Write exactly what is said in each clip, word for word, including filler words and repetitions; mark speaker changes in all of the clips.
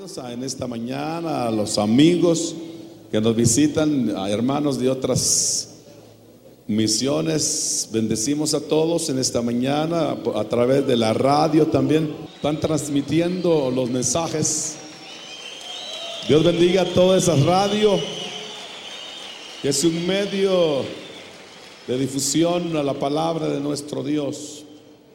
Speaker 1: bienvenidos a, en esta mañana a los amigos que nos visitan, a hermanos de otras misiones. Bendecimos a todos en esta mañana a, a través de la radio también. Están transmitiendo los mensajes. Dios bendiga a toda esa radio, que es un medio de difusión a la palabra de nuestro Dios.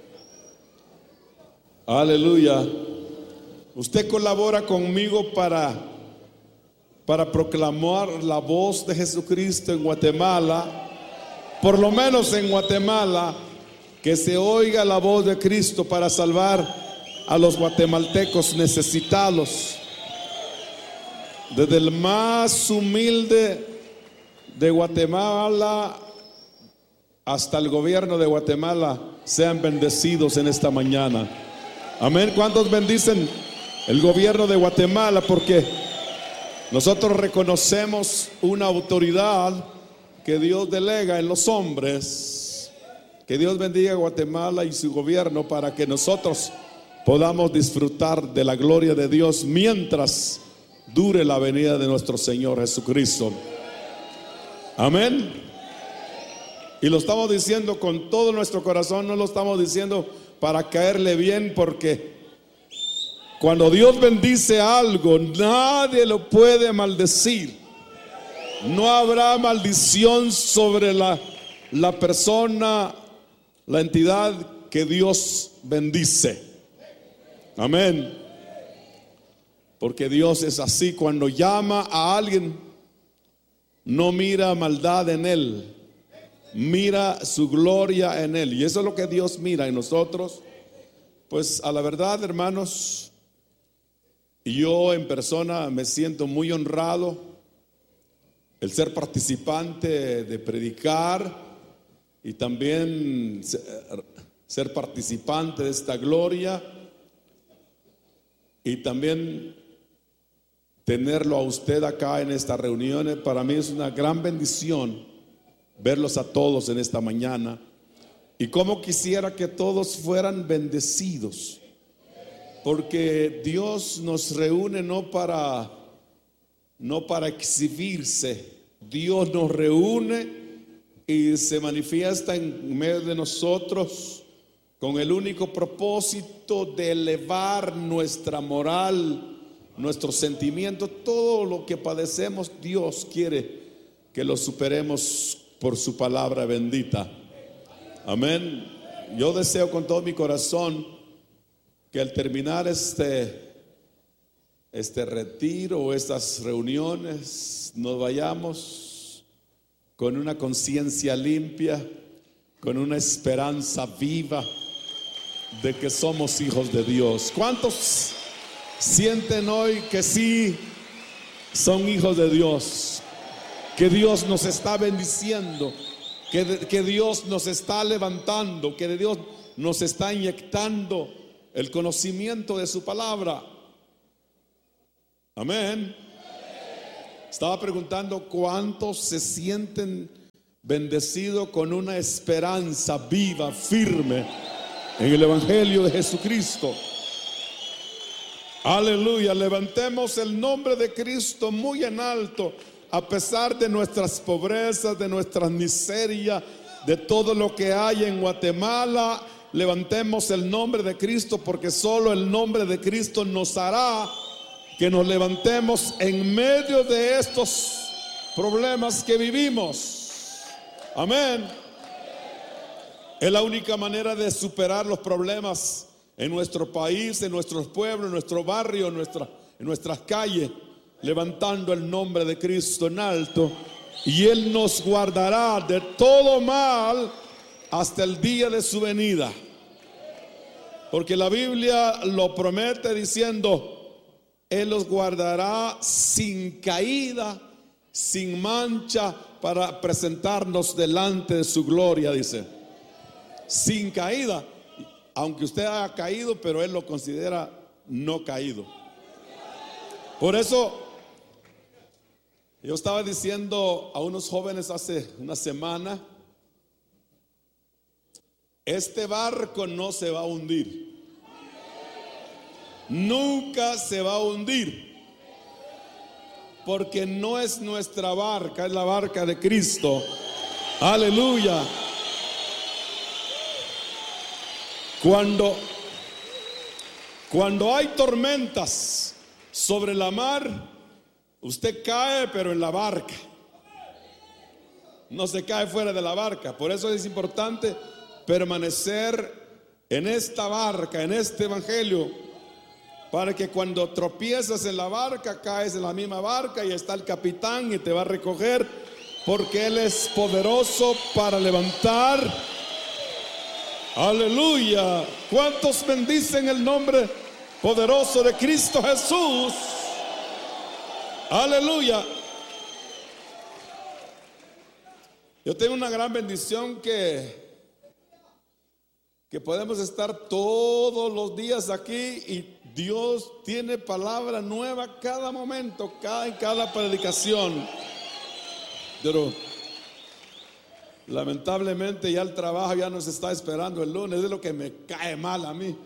Speaker 1: Aleluya. Usted colabora conmigo para, para proclamar la voz de Jesucristo en Guatemala. Por lo menos en Guatemala, que se oiga la voz de Cristo para salvar a los guatemaltecos necesitados. Desde el más humilde de Guatemala hasta el gobierno de Guatemala, sean bendecidos en esta mañana. Amén. ¿Cuántos bendicen el gobierno de Guatemala? Porque nosotros reconocemos una autoridad que Dios delega en los hombres. Que Dios bendiga a Guatemala y su gobierno para que nosotros podamos disfrutar de la gloria de Dios mientras dure la venida de nuestro Señor Jesucristo. Amén. Y lo estamos diciendo con todo nuestro corazón, no lo estamos diciendo para caerle bien, porque cuando Dios bendice algo, nadie lo puede maldecir. No habrá maldición sobre la, la persona, la entidad que Dios bendice. Amén. Porque Dios es así. Cuando llama a alguien, no mira maldad en él, mira su gloria en él. Y eso es lo que Dios mira en nosotros. Pues a la verdad, hermanos, yo en persona me siento muy honrado el ser participante de predicar y también ser participante de esta gloria, y también tenerlo a usted acá en estas reuniones. Para mí es una gran bendición verlos a todos en esta mañana, y como quisiera que todos fueran bendecidos, porque Dios nos reúne no para no para exhibirse. Dios nos reúne y se manifiesta en medio de nosotros con el único propósito de elevar nuestra moral, nuestros sentimientos. Todo lo que padecemos, Dios quiere que lo superemos por su palabra bendita. Amén. Yo deseo con todo mi corazón que al terminar este este retiro o estas reuniones nos vayamos con una conciencia limpia, con una esperanza viva de que somos hijos de Dios. ¿Cuántos sienten hoy que sí son hijos de Dios? Que Dios nos está bendiciendo, que, que Dios nos está levantando, que Dios nos está inyectando el conocimiento de su palabra. Amén. Estaba preguntando cuántos se sienten bendecidos con una esperanza viva, firme en el Evangelio de Jesucristo. Aleluya. Levantemos el nombre de Cristo muy en alto, a pesar de nuestras pobrezas, de nuestras miserias, de todo lo que hay en Guatemala. Levantemos el nombre de Cristo, porque solo el nombre de Cristo nos hará que nos levantemos en medio de estos problemas que vivimos. Amén. Es la única manera de superar los problemas en nuestro país, en nuestros pueblos, en nuestro barrio, en, nuestra, en nuestras calles, levantando el nombre de Cristo en alto, y Él nos guardará de todo mal hasta el día de su venida. Porque la Biblia lo promete diciendo: Él los guardará sin caída, sin mancha, para presentarnos delante de su gloria, dice. Sin caída, aunque usted haya caído, pero Él lo considera no caído. Por eso, yo estaba diciendo a unos jóvenes hace una semana: este barco no se va a hundir. nunca se va a hundir, porque no es nuestra barca, es la barca de Cristo. Aleluya. Cuando, cuando hay tormentas sobre la mar, usted cae, pero en la barca. No se cae fuera de la barca. Por eso es importante permanecer en esta barca, en este evangelio, para que cuando tropiezas en la barca, caes en la misma barca y está el capitán y te va a recoger, porque Él es poderoso para levantar. Aleluya. ¿Cuántos bendicen el nombre poderoso de Cristo Jesús? Aleluya. Yo tengo una gran bendición que que podemos estar todos los días aquí y Dios tiene palabra nueva cada momento, cada, en cada predicación. Pero lamentablemente ya el trabajo ya nos está esperando el lunes, es lo que me cae mal a mí.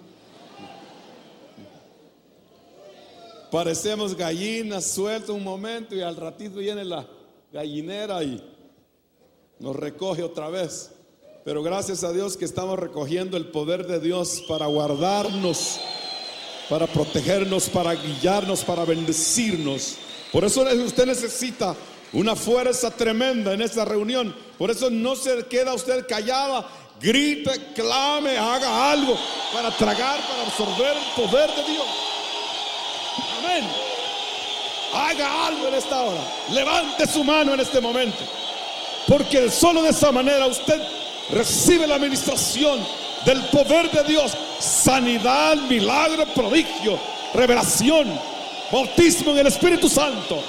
Speaker 1: Parecemos gallinas sueltas un momento y al ratito viene la gallinera y nos recoge otra vez. Pero gracias a Dios que estamos recogiendo el poder de Dios para guardarnos, para protegernos, para guiarnos, para bendecirnos. Por eso usted necesita una fuerza tremenda en esta reunión. Por eso no se queda usted callada, grite, clame, haga algo para tragar, para absorber el poder de Dios. Amén. Haga algo en esta hora. Levante su mano en este momento, porque solo de esa manera usted recibe la administración del poder de Dios. Sanidad, milagro, prodigio, revelación, bautismo en el Espíritu Santo.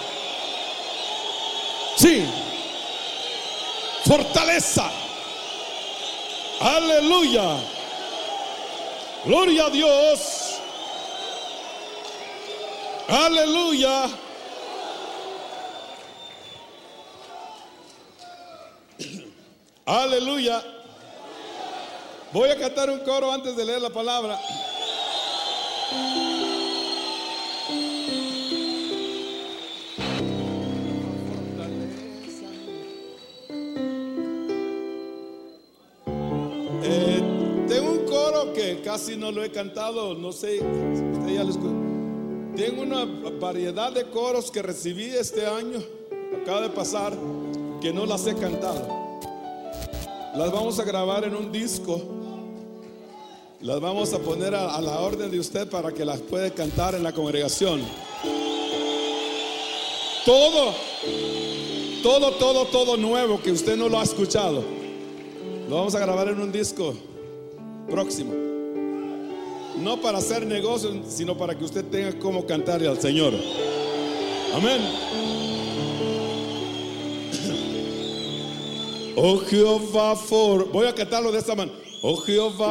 Speaker 1: Sí. Fortaleza. Aleluya. Gloria a Dios. Aleluya. Aleluya. Voy a cantar un coro antes de leer la palabra. Eh, tengo un coro que casi no lo he cantado, no sé, usted ya lo escuchó. Tengo una variedad de coros que recibí este año, acaba de pasar, que no las he cantado. Las vamos a grabar en un disco. Las vamos a poner a, a la orden de usted para que las pueda cantar en la congregación. Todo, todo, todo, todo nuevo que usted no lo ha escuchado, lo vamos a grabar en un disco próximo. No para hacer negocios, sino para que usted tenga cómo cantarle al Señor. Amén. Oh Jehová, for... voy a cantarlo de esta manera. Oh Jehová,